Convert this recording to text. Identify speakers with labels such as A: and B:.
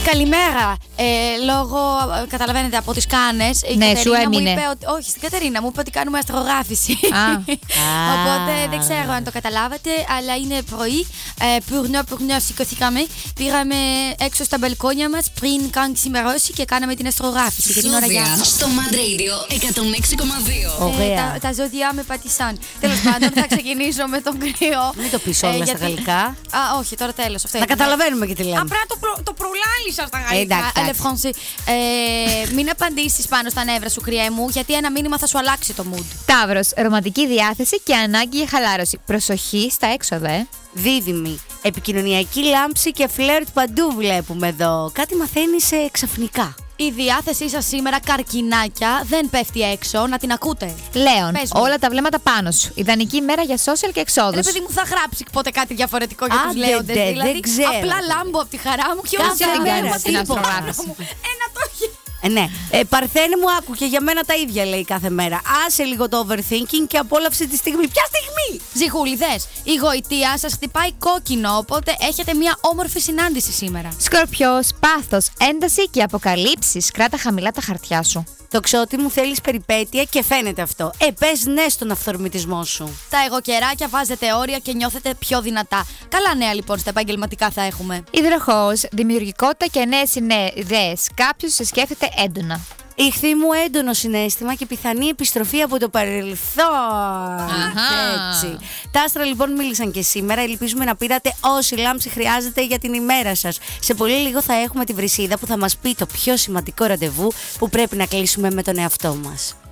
A: καλημέρα. Λόγω, καταλαβαίνετε, από τις Κάνες.
B: Ναι, σου έμεινε.
A: Όχι, στην Κατερίνα μου είπε ότι κάνουμε αστρογράφηση. Οπότε δεν ξέρω αν το καταλάβατε, αλλά είναι πρωί. Πουρνό, σηκωθήκαμε. Πήγαμε έξω στα μπαλκόνια μας πριν καν ξημερώσει και κάναμε την αστρογράφηση. Για την ώρα για.
C: Στο Mad Radio 106,2.
A: Τα ζώδια με πατησάν. Τέλος πάντων, θα ξεκινήσω με τον κρυό.
B: Μην το πεις όλα στα γαλλικά.
A: Όχι, τώρα τέλος.
B: Να καταλαβαίνουμε και τι λέμε.
A: Απλά το προλάλησα στα γαλλικά. Μην απαντήσεις πάνω στα νεύρα σου, κρυέ μου, γιατί ένα μήνυμα θα σου αλλάξει το mood.
B: Ταύρος, ρομαντική διάθεση και ανάγκη για χαλάρωση. Προσοχή στα έξοδα,
D: Δίδυμη, επικοινωνιακή λάμψη και φλερτ παντού βλέπουμε εδώ. Κάτι μαθαίνεις ξαφνικά.
A: Η διάθεσή σας σήμερα, καρκινάκια, δεν πέφτει έξω, να την ακούτε.
B: Λέων, όλα τα βλέμματα πάνω σου. Ιδανική ημέρα για social και εξόδους.
A: Ρε παιδί μου, θα γράψει ποτέ κάτι διαφορετικό για τους λέοντες. Δηλαδή,
D: δεν ξέρω.
A: απλά λάμπω από τη χαρά μου και όλα
B: Κάθε την κάνεις την αστρογράφηση.
A: Ένα το έχει.
D: Ναι. Παρθένε μου, άκου και για μένα τα ίδια λέει κάθε μέρα. Άσε λίγο το overthinking και απόλαυσε τη στιγμή. Ποια στιγμή!
A: Ζυχούλιδες, η γοητεία σας χτυπάει κόκκινο, οπότε έχετε μια όμορφη συνάντηση σήμερα.
B: Σκορπιός, πάθος, ένταση και αποκαλύψεις. Κράτα χαμηλά τα χαρτιά σου.
D: Τοξότη μου, θέλεις περιπέτεια και φαίνεται αυτό. Πες ναι στον αυθορμητισμό σου.
A: Τα εγωκεράκια βάζετε όρια και νιώθετε πιο δυνατά. Καλά νέα λοιπόν στα επαγγελματικά θα έχουμε.
B: Υδροχόος, δημιουργικότητα και νέες ιδέες. Κάποιος σε σκέφτεται έντονα.
D: Ιχθύ μου, έντονο συναίσθημα και πιθανή επιστροφή από το παρελθόν. Έτσι. Τα άστρα λοιπόν μίλησαν και σήμερα. Ελπίζουμε να πήρατε όση λάμψη χρειάζεται για την ημέρα σας. Σε πολύ λίγο θα έχουμε τη Βρυσίδα που θα μας πει το πιο σημαντικό ραντεβού που πρέπει να κλείσουμε με τον εαυτό μας.